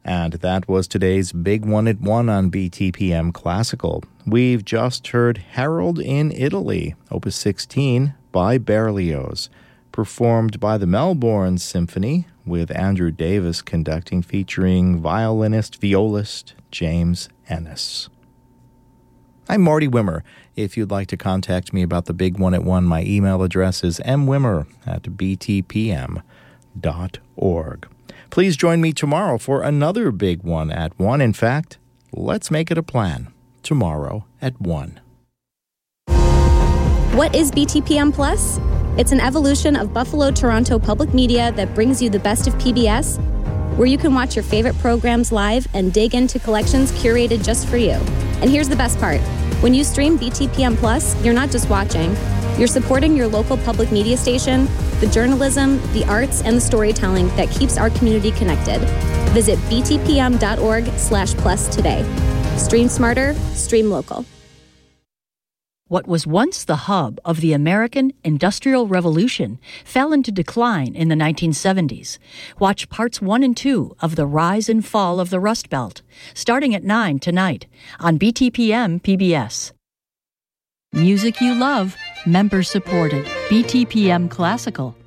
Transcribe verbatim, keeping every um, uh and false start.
And that was today's Big One at One on B T P M Classical. We've just heard Harold in Italy, Opus sixteen by Berlioz, performed by the Melbourne Symphony with Andrew Davis conducting, featuring violinist, violist James Ennis. I'm Marty Wimmer. If you'd like to contact me about the Big One at One, my email address is m wimmer at b t p m dot org. Please join me tomorrow for another Big One at One. In fact, let's make it a plan. Tomorrow at one. What is B T P M Plus? It's an evolution of Buffalo Toronto Public Media that brings you the best of P B S, where you can watch your favorite programs live and dig into collections curated just for you. And here's the best part. When you stream B T P M Plus, you're not just watching. You're supporting your local public media station, the journalism, the arts, and the storytelling that keeps our community connected. Visit b t p m dot org slash plus today. Stream smarter, stream local. What was once the hub of the American Industrial Revolution fell into decline in the nineteen seventies. Watch parts one and two of The Rise and Fall of the Rust Belt, starting at nine tonight on B T P M P B S. Music you love, member supported, B T P M Classical.